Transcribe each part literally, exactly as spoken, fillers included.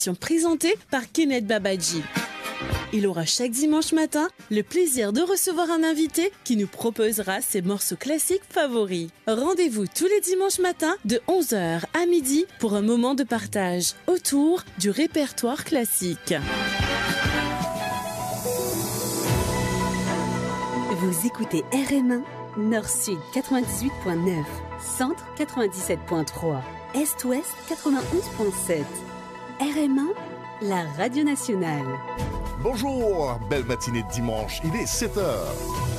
Présentée par Kenneth Babadji. Il aura chaque dimanche matin le plaisir de recevoir un invité qui nous proposera ses morceaux classiques favoris. Rendez-vous tous les dimanches matins de onze heures à midi pour un moment de partage autour du répertoire classique. Vous écoutez R M un, Nord-Sud quatre-vingt-dix-huit point neuf, Centre quatre-vingt-dix-sept point trois, Est-Ouest quatre-vingt-onze point sept. R M un, la radio nationale. Bonjour, belle matinée de dimanche, il est sept heures.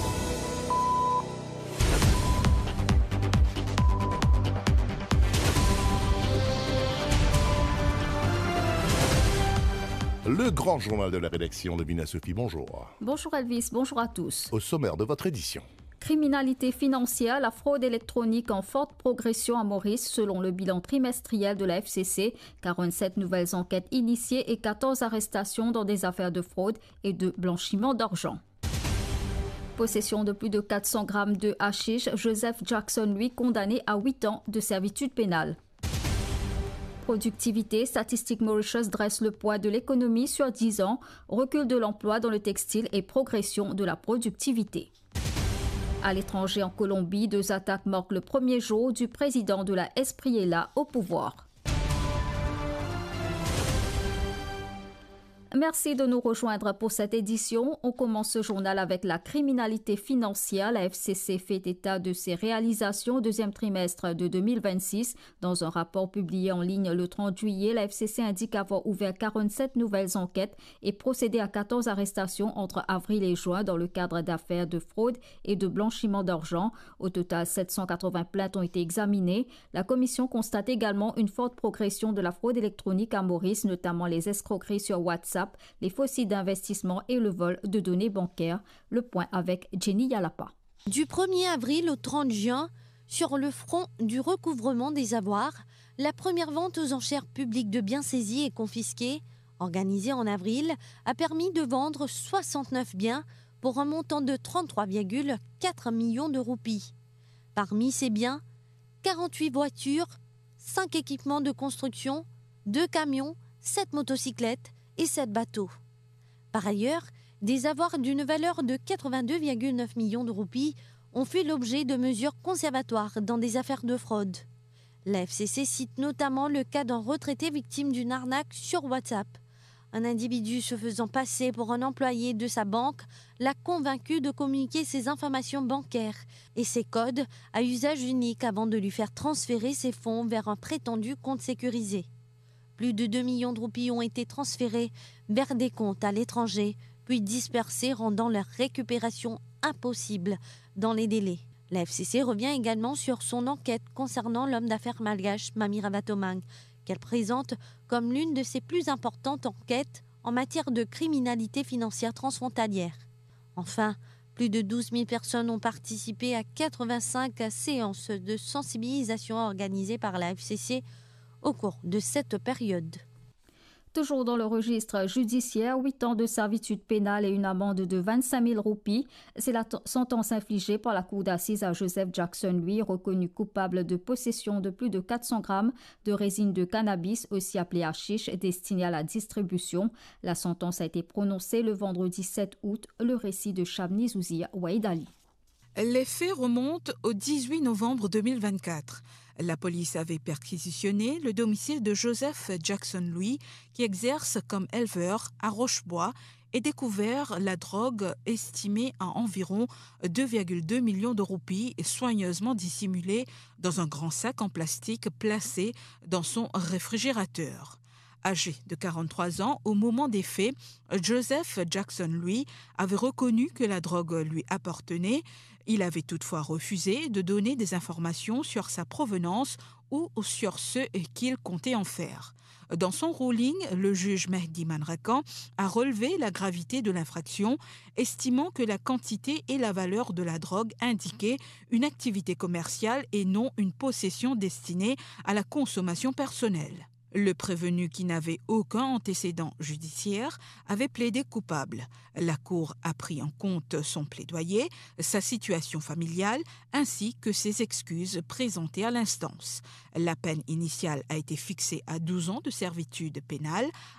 Le grand journal de la rédaction de Bina Sophie, bonjour. Bonjour Elvis, bonjour à tous. Au sommaire de votre édition. Criminalité financière, la fraude électronique en forte progression à Maurice selon le bilan trimestriel de la F C C. quarante-sept nouvelles enquêtes initiées et quatorze arrestations dans des affaires de fraude et de blanchiment d'argent. Possession de plus de quatre cents grammes de hashish, Joseph Jackson, lui, condamné à huit ans de servitude pénale. Productivité, Statistique Mauritius dresse le poids de l'économie sur dix ans, recul de l'emploi dans le textile et progression de la productivité. À l'étranger, en Colombie, deux attaques marquent le premier jour du président de la Espriella au pouvoir. Merci de nous rejoindre pour cette édition. On commence ce journal avec la criminalité financière. La F C C fait état de ses réalisations au deuxième trimestre de deux mille vingt-six. Dans un rapport publié en ligne le trente juillet, la F C C indique avoir ouvert quarante-sept nouvelles enquêtes et procédé à quatorze arrestations entre avril et juin dans le cadre d'affaires de fraude et de blanchiment d'argent. Au total, sept cent quatre-vingts plaintes ont été examinées. La commission constate également une forte progression de la fraude électronique à Maurice, notamment les escroqueries sur WhatsApp, les faux sites d'investissement et le vol de données bancaires. Le point avec Jenny Yalapa. Du premier avril au trente juin, sur le front du recouvrement des avoirs, la première vente aux enchères publiques de biens saisis et confisqués, organisée en avril, a permis de vendre soixante-neuf biens pour un montant de trente-trois virgule quatre millions de roupies. Parmi ces biens, quarante-huit voitures, cinq équipements de construction, deux camions, sept motocyclettes et sept bateaux. Par ailleurs, des avoirs d'une valeur de quatre-vingt-deux virgule neuf millions de roupies ont fait l'objet de mesures conservatoires dans des affaires de fraude. La F C C cite notamment le cas d'un retraité victime d'une arnaque sur WhatsApp. Un individu se faisant passer pour un employé de sa banque l'a convaincu de communiquer ses informations bancaires et ses codes à usage unique avant de lui faire transférer ses fonds vers un prétendu compte sécurisé. Plus de deux millions de roupies ont été transférés vers des comptes à l'étranger, puis dispersés, rendant leur récupération impossible dans les délais. La F C C revient également sur son enquête concernant l'homme d'affaires malgache Mamira Batomang, qu'elle présente comme l'une de ses plus importantes enquêtes en matière de criminalité financière transfrontalière. Enfin, plus de douze mille personnes ont participé à quatre-vingt-cinq séances de sensibilisation organisées par la F C C au cours de cette période. Toujours dans le registre judiciaire, huit ans de servitude pénale et une amende de vingt-cinq mille roupies. C'est la t- sentence infligée par la cour d'assises à Joseph Jackson, lui, reconnu coupable de possession de plus de quatre cents grammes de résine de cannabis, aussi appelée hashish, destinée à la distribution. La sentence a été prononcée le vendredi sept août. Le récit de Shabni Zouzia Waïd Ali. Les faits remontent au dix-huit novembre deux mille vingt-quatre. La police avait perquisitionné le domicile de Joseph Jackson-Louis, qui exerce comme éleveur à Rochebois, et découvert la drogue estimée à environ deux virgule deux millions de roupies, soigneusement dissimulée dans un grand sac en plastique placé dans son réfrigérateur. Âgé de quarante-trois ans, au moment des faits, Joseph Jackson-Louis avait reconnu que la drogue lui appartenait. Il avait toutefois refusé de donner des informations sur sa provenance ou sur ce qu'il comptait en faire. Dans son ruling, le juge Mehdi Manrakan a relevé la gravité de l'infraction, estimant que la quantité et la valeur de la drogue indiquaient une activité commerciale et non une possession destinée à la consommation personnelle. Le prévenu, qui n'avait aucun antécédent judiciaire, avait plaidé coupable. La Cour a pris en compte son plaidoyer, sa situation familiale, ainsi que ses excuses présentées à l'instance. La peine initiale a été fixée à douze ans de servitude pénale,